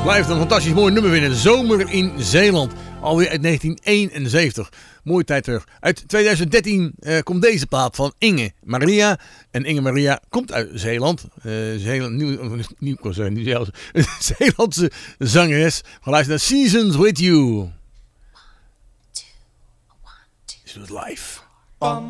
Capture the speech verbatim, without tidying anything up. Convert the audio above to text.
Blijft een fantastisch mooi nummer winnen. Zomer in Zeeland. Alweer uit negentien eenenzeventig. Mooie tijd terug. Uit tweeduizend dertien uh, komt deze plaat van Inge Maria. En Inge Maria komt uit Zeeland. Uh, Zeeland nieuw, nieuw, nieuw, nieuw, een Zeelandse zangeres. We gaan luisteren naar Seasons With You. One, two, one, two. This was live. Bum,